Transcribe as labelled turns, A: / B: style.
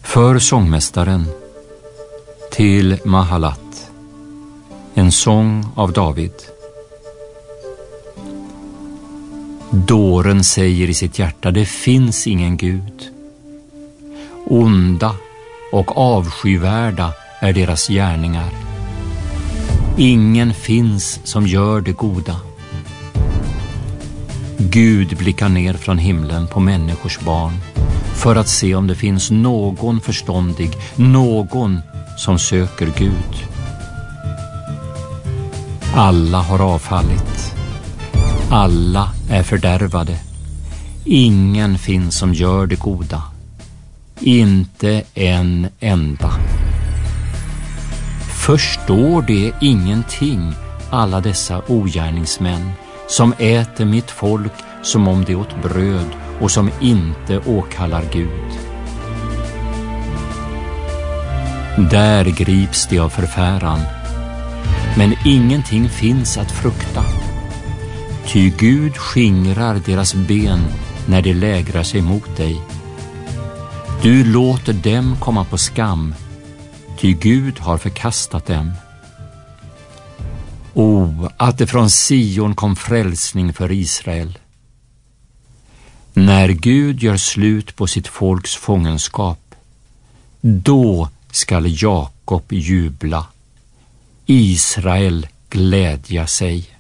A: För sångmästaren till Mahalat, en sång av David. Dåren säger i sitt hjärta, det finns ingen Gud. Onda och avskyvärda är deras gärningar. Ingen finns som gör det goda. Gud blickar ner från himlen på människors barn för att se om det finns någon förståndig, någon som söker Gud. Alla har avfallit. Alla är fördärvade. Ingen finns som gör det goda. Inte en enda. Förstår det ingenting, alla dessa ogärningsmän som äter mitt folk som om det åt bröd och som inte åkallar Gud? Där grips de av förfäran, men ingenting finns att frukta. Ty Gud skingrar deras ben när de lägrar sig mot dig. Du låter dem komma på skam, ty Gud har förkastat dem. Att det från Sion kom frälsning för Israel. När Gud gör slut på sitt folks fångenskap, då skall Jakob jubla, Israel glädja sig.